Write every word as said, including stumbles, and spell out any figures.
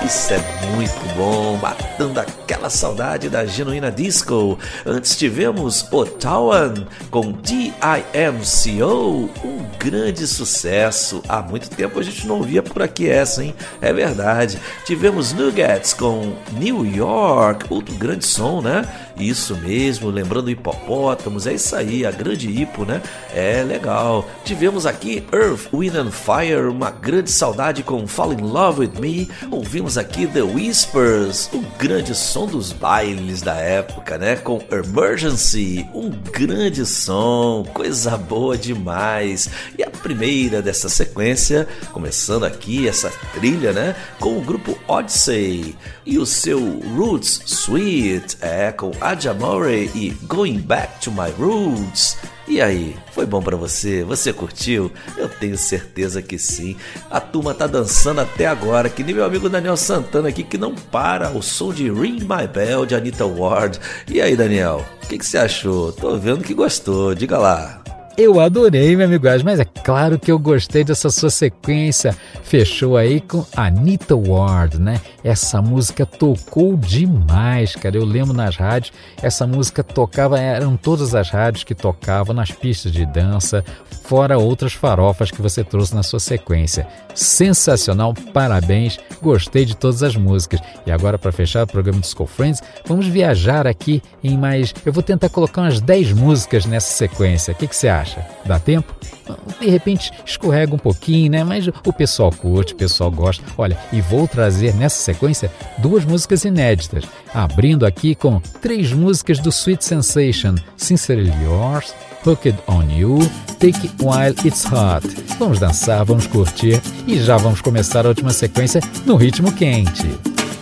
Isso é muito bom, matando aquela saudade da genuína disco. Antes tivemos Otawan com D I M C O, um grande sucesso. Há muito tempo a gente não ouvia por aqui essa, hein? É verdade. Tivemos Nuggets com New York, outro grande som, né? Isso mesmo, lembrando hipopótamos, é isso aí, a grande hipo, né? É legal. Tivemos aqui Earth, Wind and Fire, uma grande saudade com Fall in Love with Me. Ouvimos aqui The Whispers, o grande som dos bailes da época, né? Com Emergency, um grande som, coisa boa demais. E a primeira dessa sequência, começando aqui essa trilha, né? Com o grupo Odyssey e o seu Roots Sweet, é, com Adjamore e Going Back to My Roots. E aí, foi bom pra você? Você curtiu? Eu tenho certeza que sim. A turma tá dançando até agora, que nem meu amigo Daniel Santana aqui, que não para o som de Ring My Bell de Anita Ward. E aí, Daniel, o que, que você achou? Tô vendo que gostou, diga lá. Eu adorei, meu amigo, mas é claro que eu gostei dessa sua sequência. Fechou aí com Anita Ward, né? Essa música tocou demais, cara. Eu lembro nas rádios, essa música tocava, eram todas as rádios que tocavam nas pistas de dança, fora outras farofas que você trouxe na sua sequência. Sensacional, parabéns, gostei de todas as músicas. E agora, para fechar o programa Disco Friends, vamos viajar aqui em mais... Eu vou tentar colocar umas dez músicas nessa sequência. O que, que você acha? Dá tempo? De repente escorrega um pouquinho, né? Mas o pessoal curte, o pessoal gosta. Olha, e vou trazer nessa sequência duas músicas inéditas. Abrindo aqui com três músicas do Sweet Sensation: Sincerely Yours, Hooked on You, Take It While It's Hot. Vamos dançar, vamos curtir e já vamos começar a última sequência no ritmo quente.